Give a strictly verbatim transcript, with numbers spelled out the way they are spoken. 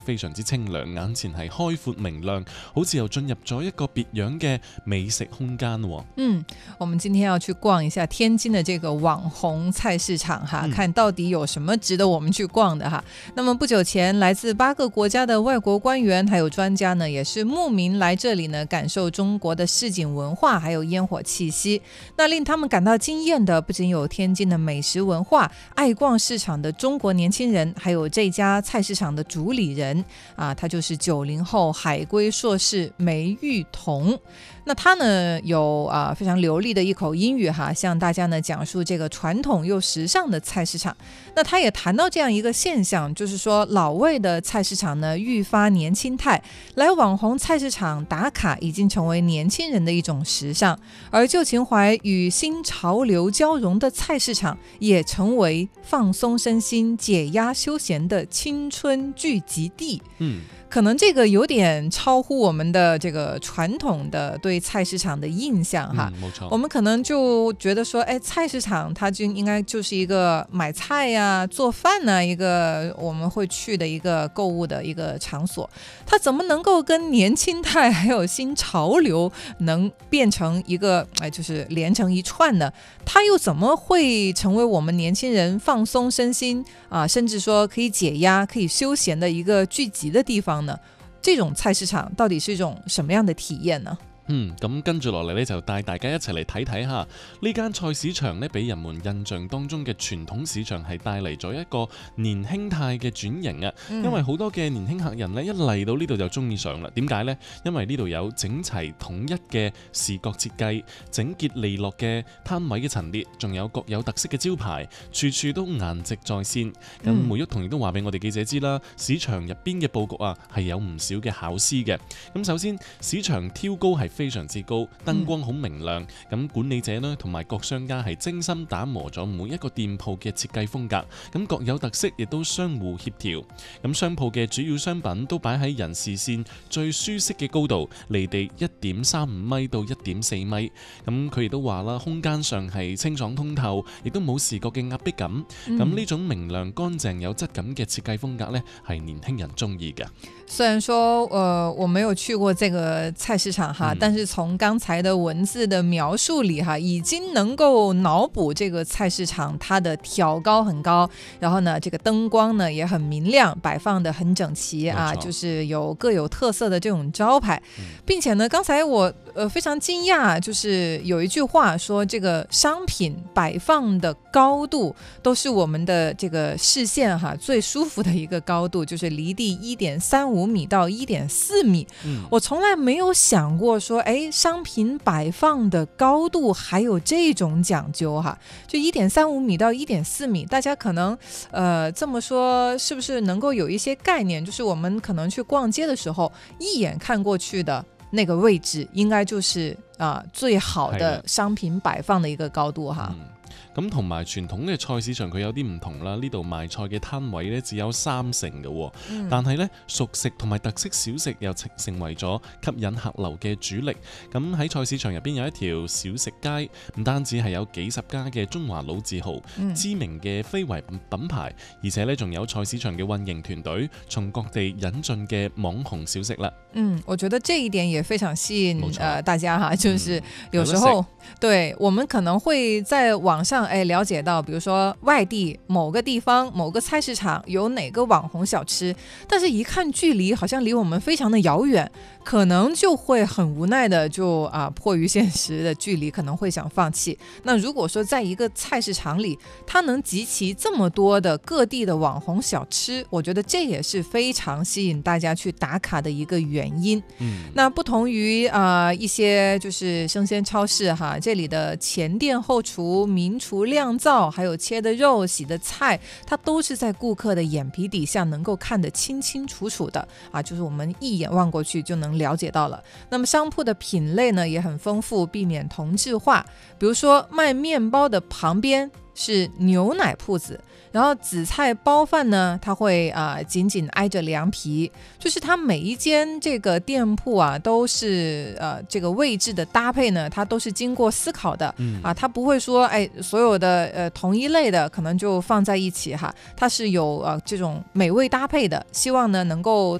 非常之清涼，眼前係開闊明亮，好似又進入咗一個別樣嘅美食空間。 嗯，我們今天要去逛一下天津的這個網紅菜市場哈， 嗯、 看到底有什麼值得我們去逛的哈。那麼不久前，來自八個國家的外國官員還有專家呢，也是慕名來這裡呢，感受中國的市井文化還有煙火氣息。那令他們感到驚豔的，不僅有天津的美食文化，愛逛市場的中國年輕人，還有這家菜市場的主理人。啊，他就是九零後海歸碩士梅玉彤。那他呢有啊非常流利的一口英語哈，向大家呢講述這個傳統又時尚的菜市場。那他也談到這樣一個現象，就是說老味的菜市場呢愈發年輕態，來網紅菜市場打卡已經成為年輕人的一種時尚，而舊情懷與新潮流交融的菜市場也成為放鬆身心、解壓休閒的青春聚集地。 嗯。 可能這個有點超乎我們的這個傳統的對菜市場的印象哈， 嗯，沒錯。 我們可能就覺得說，哎，菜市場它就應該就是一個買菜呀、做飯啊，一個我們會去的一個購物的一個場所。它怎麼能夠跟年輕態還有新潮流能變成一個，哎，就是連成一串呢？它又怎麼會成為我們年輕人放鬆身心啊，甚至說可以解壓、可以休閒的一個聚集的地方呢？這種菜市場到底是一種什麼樣的體驗呢？ 嗯，咁跟住落嚟呢，就帶大家一齊嚟睇睇下呢間菜市場呢，俾人們印象當中嘅傳統市場係帶嚟咗一個年輕態嘅轉型啊！嗯、因為好多嘅年輕客人呢，一嚟到呢度就中意上啦。點解呢？因為呢度有整齊統一嘅視覺設計，整潔利落嘅攤位嘅陳列，仲有各有特色嘅招牌，處處都顏值在線。咁梅玉彤亦都話俾我哋記者知啦，市場入邊嘅佈局啊係有唔少嘅巧思嘅。咁首先市場挑高係非常之高，燈光好明亮，咁、嗯、管理者呢同埋各商家係精心打磨咗每一個店鋪嘅設計風格，咁各有特色，亦都相互協調。咁商鋪嘅主要商品都擺喺人視線最舒適嘅高度，離地一點三五米到一點四米。咁佢亦都話啦，空間上係清爽通透，亦都冇視覺嘅壓迫感。咁呢、嗯、種明亮、乾淨、有質感嘅設計風格呢，係年輕人中意嘅。 雖然說，呃，我沒有去過這個菜市場哈，嗯、但是從剛才的文字的描述裏哈，已經能夠腦補這個菜市場它的挑高很高，然後呢，這個燈光呢也很明亮，擺放得很整齊啊，錯就是有各有特色的這種招牌，嗯、並且呢，剛才我呃非常驚訝，就是有一句話說，這個商品擺放的高度都是我們的這個視線哈最舒服的一個高度，就是離地一點三五米到一點四米，嗯、我從來沒有想過說，哎，商品擺放的高度還有這種講究哈，就一點三五米到一點四米，大家可能呃這麼說是不是能夠有一些概念？就是我們可能去逛街的時候，一眼看過去的那個位置，應該就是啊、呃、最好的商品擺放的一個高度哈。 咁同埋傳統嘅菜市場佢有啲唔同啦，呢度賣菜嘅攤位呢只有三成嘅，嗯、但係呢熟食同埋特色小食又成為咗吸引客流嘅主力。咁喺菜市場入邊有一條小食街，唔單止係有幾十家嘅中華老字號、嗯、知名嘅非遺品牌，而且呢仲有菜市場嘅運營團隊從各地引進嘅網紅小食啦。 嗯，我覺得這一點也非常吸引錯呃大家哈，就是有時候、嗯、對我們可能會在網上哎了解到，比如說外地某個地方某個菜市場有哪個網紅小吃，但是一看距離好像離我們非常的遙遠，可能就會很無奈的就啊迫於現實的距離可能會想放棄。那如果說在一個菜市場裡，它能集齊這麼多的各地的網紅小吃，我覺得這也是非常吸引大家去打卡的一個原因。嗯，那不同於啊、呃、一些就是生鮮超市哈，這裡的前店後廚、名廚釀造，還有切的肉、洗的菜，它都是在顧客的眼皮底下能夠看得清清楚楚的啊，就是我們一眼望過去就能了解到了。那麼商鋪的品類呢也很豐富，避免同質化。比如說賣麵包的旁邊是牛奶铺子，然后紫菜包饭呢，它会啊、呃、紧紧挨着凉皮，就是它每一间这个店铺啊，都是呃这个位置的搭配呢，它都是经过思考的、 嗯、 啊，它不会说哎所有的呃同一类的可能就放在一起哈，它是有呃这种美味搭配的，希望呢能够